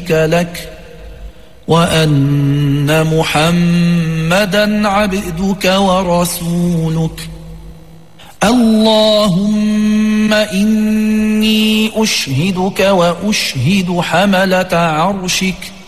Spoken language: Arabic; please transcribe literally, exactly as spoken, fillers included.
شريك لك وأن محمدا عبدك ورسولك. اللهم إني أشهدك وأشهد حملة عرشك